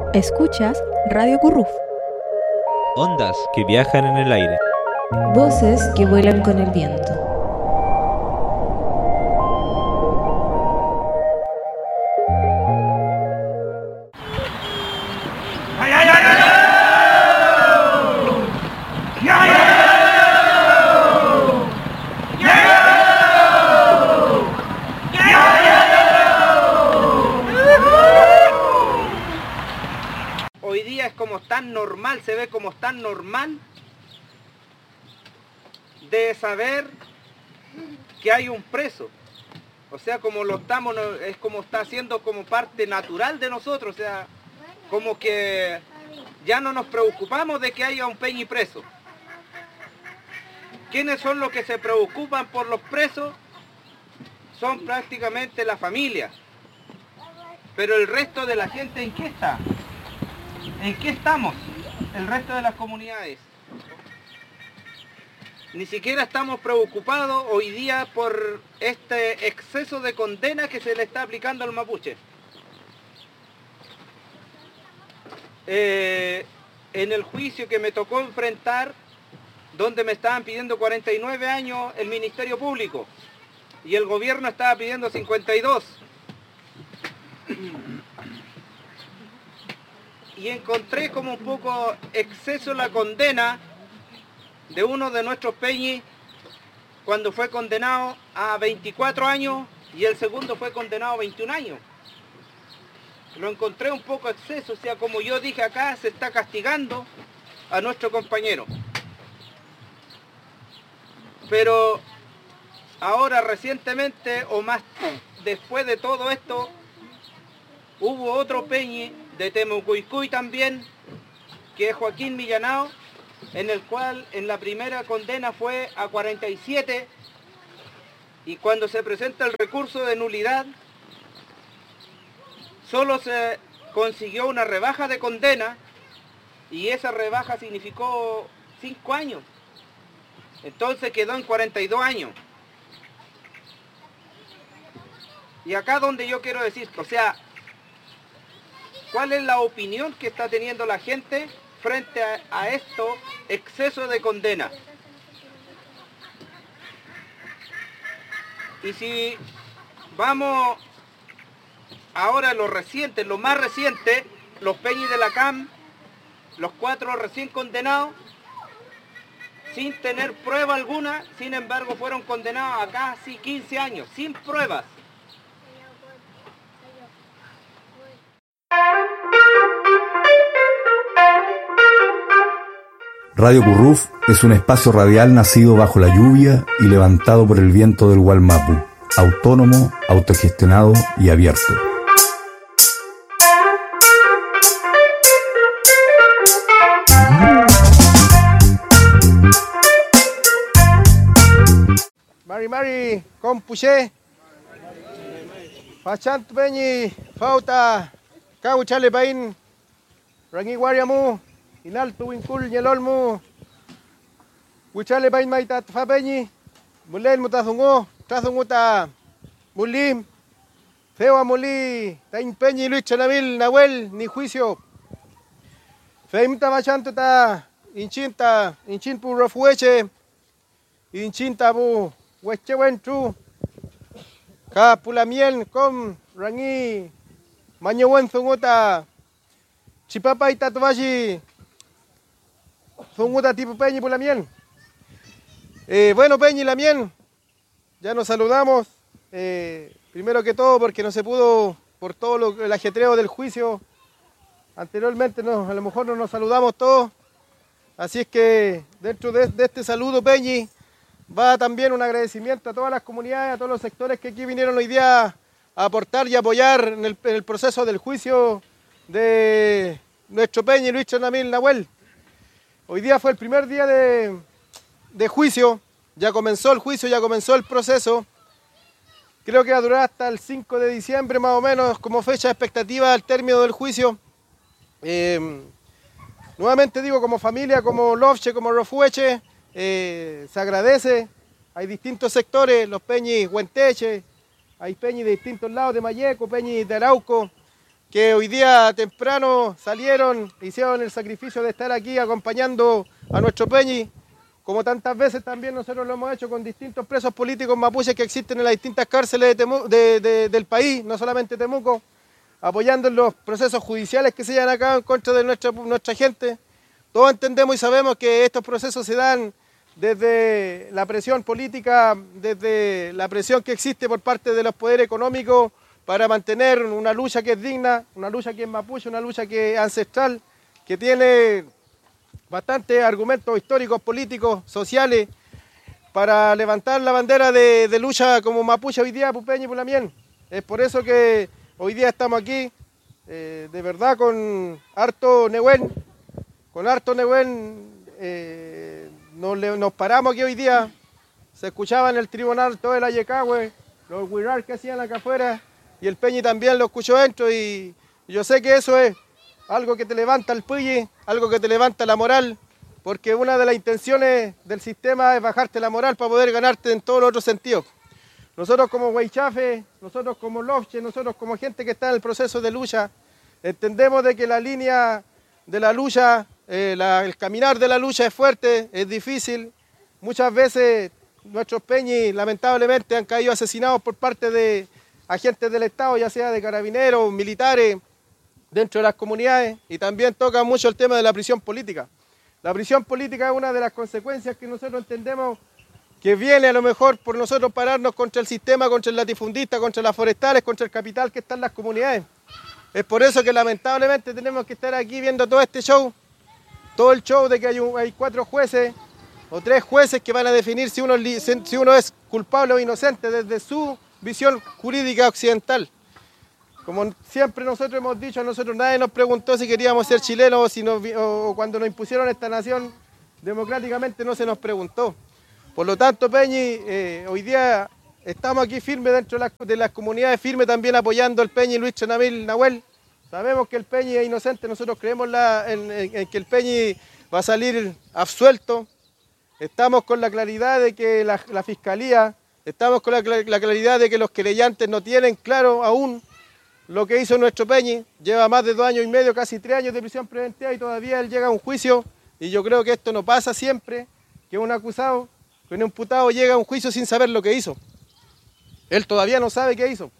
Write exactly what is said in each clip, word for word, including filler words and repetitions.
Escuchas Radio Curruf. Ondas que viajan en el aire. Voces que vuelan con el viento. Hoy día es como tan normal, se ve como tan normal de saber que hay un preso. O sea, como lo estamos, es como está siendo como parte natural de nosotros, o sea, como que ya no nos preocupamos de que haya un Peñi preso. ¿Quiénes son los que se preocupan por los presos? Son prácticamente la familia. Pero el resto de la gente, ¿en qué está? ¿En qué estamos? El resto de las comunidades. Ni siquiera estamos preocupados hoy día por este exceso de condena que se le está aplicando al mapuche. Eh, en el juicio que me tocó enfrentar, donde me estaban pidiendo cuarenta y nueve años el Ministerio Público y el gobierno estaba pidiendo cincuenta y dos. Y encontré como un poco exceso la condena de uno de nuestros peñis cuando fue condenado a veinticuatro años y el segundo fue condenado a veintiún años. Lo encontré un poco exceso, o sea, como yo dije acá, se está castigando a nuestro compañero. Pero ahora recientemente, o más después de todo esto, hubo otro peñi de Temucuicui también, que es Joaquín Millanao, en el cual en la primera condena fue a cuarenta y siete, y cuando se presenta el recurso de nulidad, solo se consiguió una rebaja de condena, y esa rebaja significó cinco años. Entonces quedó en cuarenta y dos años. Y acá donde yo quiero decir, o sea, ¿cuál es la opinión que está teniendo la gente frente a, a esto exceso de condena? Y si vamos ahora a lo reciente, lo más reciente, los peñis de la C A M, los cuatro recién condenados, sin tener prueba alguna, sin embargo fueron condenados a casi quince años, sin pruebas. Radio Curruf es un espacio radial nacido bajo la lluvia y levantado por el viento del Gualmapu, autónomo, autogestionado y abierto. Mari Mari, compuche, Pachant Peñi, Fauta, Cauchale Pain, Rangi Guariamu, Inaltu Winkul Yelolmu, Huichale Pain Maitat Fapeñi, Mulen Mutazungo, Tazunguta, Mulim, Feo Muli, Tain Peñi, Luis Chanamil, Nahuel, ni juicio. Feimta Machantuta, Inchinta, Inchinpu Rafueche, Inchinta Bu, Huechewentu, Capulamiel, Com, Rangi, Mañowen Zunguta, Chipapa y Tatuashi, Zunguta tipo Peñi Pulamien. Eh, bueno, Peñi Lamien, ya nos saludamos. Eh, primero que todo, porque no se pudo, por todo lo, el ajetreo del juicio. Anteriormente, no, a lo mejor no nos saludamos todos. Así es que, dentro de, de este saludo, Peñi, va también un agradecimiento a todas las comunidades, a todos los sectores que aquí vinieron hoy día a aportar y apoyar en el, en el proceso del juicio de nuestro Peñi Luis Chanamil Nahuel. Hoy día fue el primer día de, de juicio, ya comenzó el juicio, ya comenzó el proceso. Creo que va a durar hasta el cinco de diciembre más o menos como fecha de expectativa al término del juicio. Eh, nuevamente digo, como familia, como Lofche, como Rofueche, eh, se agradece. Hay distintos sectores, los peñis Huenteche, hay peñis de distintos lados de Mayeco, peñis de Arauco, que hoy día temprano salieron, hicieron el sacrificio de estar aquí acompañando a nuestro Peñi, como tantas veces también nosotros lo hemos hecho con distintos presos políticos mapuches que existen en las distintas cárceles de Temu, de, de, del país, no solamente Temuco, apoyando en los procesos judiciales que se llevan a cabo en contra de nuestra, nuestra gente. Todos entendemos y sabemos que estos procesos se dan desde la presión política, desde la presión que existe por parte de los poderes económicos para mantener una lucha que es digna, una lucha que es mapuche, una lucha que es ancestral, que tiene bastantes argumentos históricos, políticos, sociales, para levantar la bandera de, de lucha como mapuche hoy día, Pupeñi y Pulamien. Es por eso que hoy día estamos aquí, eh, de verdad, con harto Nehuen, con harto Nehuen, eh, nos, nos paramos aquí hoy día, se escuchaba en el tribunal todo el Ayecahue, los huirar que hacían acá afuera, y el Peñi también lo escuchó dentro, y yo sé que eso es algo que te levanta el Puyi, algo que te levanta la moral, porque una de las intenciones del sistema es bajarte la moral para poder ganarte en todos los otros sentidos. Nosotros como Huaychafe, nosotros como Lofche, nosotros como gente que está en el proceso de lucha, entendemos de que la línea de la lucha, eh, la, el caminar de la lucha es fuerte, es difícil. Muchas veces nuestros Peñis lamentablemente han caído asesinados por parte de agentes del Estado, ya sea de carabineros, militares, dentro de las comunidades, y también toca mucho el tema de la prisión política. La prisión política es una de las consecuencias que nosotros entendemos que viene a lo mejor por nosotros pararnos contra el sistema, contra el latifundista, contra las forestales, contra el capital que está en las comunidades. Es por eso que lamentablemente tenemos que estar aquí viendo todo este show, todo el show de que hay, un, hay cuatro jueces o tres jueces que van a definir si uno, si uno es culpable o inocente desde su visión jurídica occidental. Como siempre nosotros hemos dicho, a nosotros nadie nos preguntó si queríamos ser chilenos o, si nos, o cuando nos impusieron esta nación, democráticamente no se nos preguntó. Por lo tanto, Peñi, eh, hoy día estamos aquí firmes dentro de las, de las comunidades, firmes también apoyando al Peñi Luis Chenamil Nahuel. Sabemos que el Peñi es inocente, nosotros creemos la, en, en, en que el Peñi va a salir absuelto. Estamos con la claridad de que la, la Fiscalía, estamos con la, la claridad de que los querellantes no tienen claro aún lo que hizo nuestro Peñi. Lleva más de dos años y medio, casi tres años de prisión preventiva y todavía él llega a un juicio, y yo creo que esto no pasa siempre, que un acusado, que un imputado llega a un juicio sin saber lo que hizo. Él todavía no sabe qué hizo.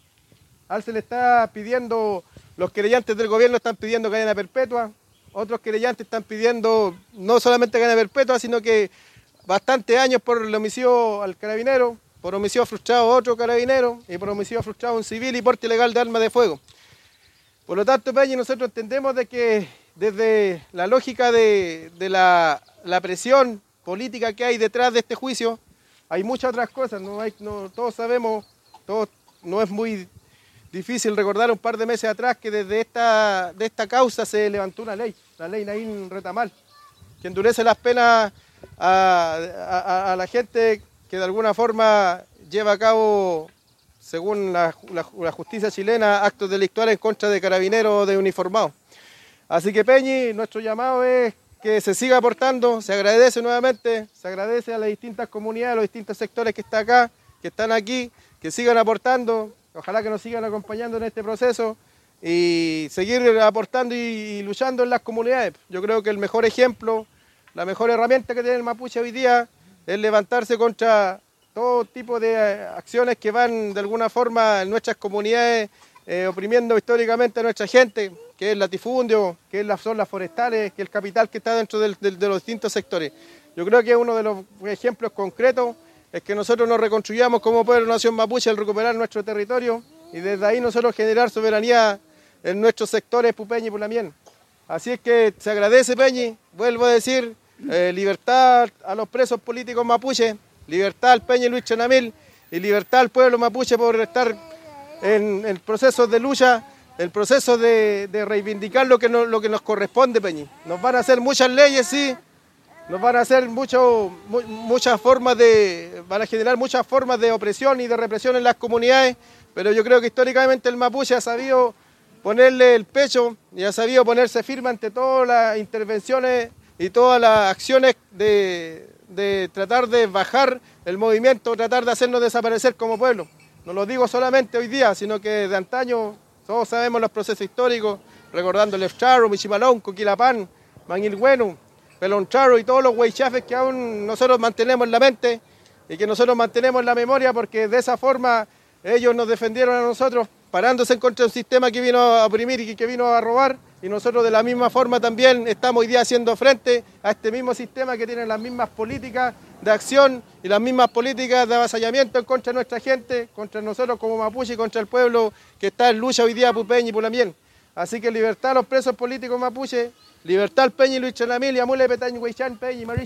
A él se le está pidiendo, los querellantes del gobierno están pidiendo cadena perpetua, otros querellantes están pidiendo no solamente cadena perpetua, sino que bastantes años por el homicidio al carabinero, por homicidio frustrado otro carabinero, y por homicidio frustrado un civil y porte ilegal de arma de fuego. Por lo tanto, Peñi, nosotros entendemos de que desde la lógica de, de la, la presión política que hay detrás de este juicio, hay muchas otras cosas, no hay, no, todos sabemos, todos, no es muy difícil recordar un par de meses atrás que desde esta, de esta causa se levantó una ley, la ley Naín Retamal, que endurece las penas a, a, a la gente que de alguna forma lleva a cabo, según la, la, la justicia chilena, actos delictuales en contra de carabineros de uniformados. Así que Peñi, nuestro llamado es que se siga aportando, se agradece nuevamente, se agradece a las distintas comunidades, a los distintos sectores que están acá, que están aquí, que sigan aportando, ojalá que nos sigan acompañando en este proceso y seguir aportando y, y luchando en las comunidades. Yo creo que el mejor ejemplo, la mejor herramienta que tiene el mapuche hoy día es levantarse contra todo tipo de acciones que van de alguna forma en nuestras comunidades eh, oprimiendo históricamente a nuestra gente, que es el latifundio, que es la, son las forestales, que es el capital que está dentro del, del, de los distintos sectores. Yo creo que uno de los ejemplos concretos es que nosotros nos reconstruyamos como pueblo nación mapuche al recuperar nuestro territorio y desde ahí nosotros generar soberanía en nuestros sectores Pupeñi y Pulamien. Así es que se agradece, Peñi, vuelvo a decir, eh, libertad a los presos políticos mapuche, libertad al Peñi Luis Chenamil y libertad al pueblo mapuche por estar en el proceso de lucha, el proceso de, de reivindicar lo que, no, lo que nos corresponde, Peñi. Nos van a hacer muchas leyes, sí, nos van a hacer mucho, mu muchas formas de, van a generar muchas formas de opresión y de represión en las comunidades, pero yo creo que históricamente el mapuche ha sabido ponerle el pecho y ha sabido ponerse firme ante todas las intervenciones y todas las acciones de, de tratar de bajar el movimiento, tratar de hacernos desaparecer como pueblo. No lo digo solamente hoy día, sino que de antaño Todos sabemos los procesos históricos, recordando el Efcharo, Michimalón, Coquilapán, Manguilhueno, Peloncharo y todos los huaychafes que aún nosotros mantenemos en la mente y que nosotros mantenemos en la memoria, porque de esa forma ellos nos defendieron a nosotros, parándose en contra de un sistema que vino a oprimir y que vino a robar, y nosotros de la misma forma también estamos hoy día haciendo frente a este mismo sistema que tiene las mismas políticas de acción y las mismas políticas de avasallamiento en contra de nuestra gente, contra nosotros como mapuche y contra el pueblo que está en lucha hoy día por Peña y por Lamien. Así que libertad a los presos políticos mapuche, libertad al Peña y Luis Chanamil y Amule Petañ Huaychán Peña y Marich.